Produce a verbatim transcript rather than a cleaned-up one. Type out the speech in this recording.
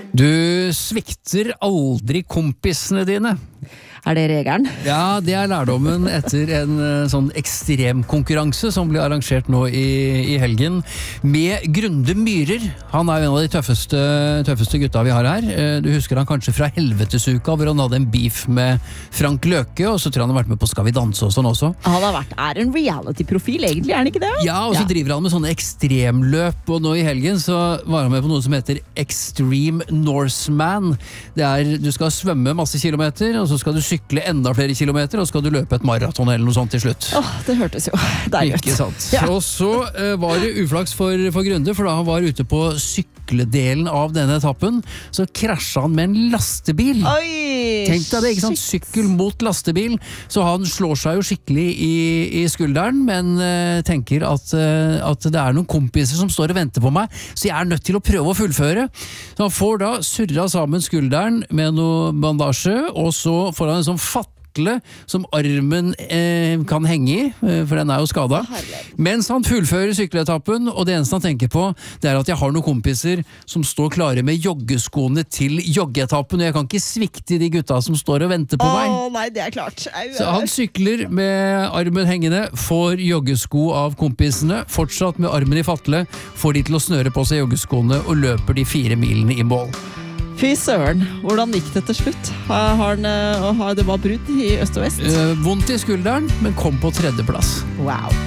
Du svikter aldri kompisene dine. Er det regelen? Ja, det er lærdommen etter en sånn ekstremkonkurranse som ble arrangert nå i, i helgen med Grunde Myhrer. Han er jo en av de tøffeste, tøffeste gutta vi har her. Du husker han kanskje fra Helvetesuka, hvor han hadde en beef med Frank Løke, og så tror jeg han har vært med på Skal vi danse og sånn også. Han har vært, er en reality-profil egentlig, er han ikke det? Ja, og så ja. driver han med sånne ekstremløp, og nå i helgen så var han med på noe som heter Extreme Norseman. Det er, du skal svømme masse kilometer, og så skal du sykle enda flere kilometer, og skal du løpe et maraton eller noe sånt til slutt. Åh, det hørtes jo deilig ut. Ikke sant. Ja. Og så uh, var det uflaks for, for Grunde, for da han var ute på sykledelen av denne etappen, så krasja han med en lastebil. Oi! Tenk deg det, ikke sant? Sykkel mot lastebil, så han slår seg jo skikkelig i, i skulderen, men uh, tenker at, uh, at det er noen kompiser som står og venter på meg, så jeg er nødt til å prøve å fullføre. Så han får da surra sammen skulderen med noe bandasje, og så får han en sånn fatle som armen eh, kan henge i, eh, for den er jo skadet. Mens han fullfører sykkeletappen, og det eneste han tenker på, det er at jeg har noen kompiser som står klare med joggeskoene til joggeetappen, og jeg kan ikke svikte de gutta som står og venter på Åh, meg. Åh, nei, det er klart. Så han sykler med armen hengende, får joggesko av kompisene, fortsatt med armen i fatle, får de til å snøre på seg joggeskoene og løper de fire milene i mål. Fy søren, hvordan gikk det til slutt? Har, har, den, har det var brudd i øst og vest? Eh, vondt i skulderen, men kom på tredjeplass. Wow.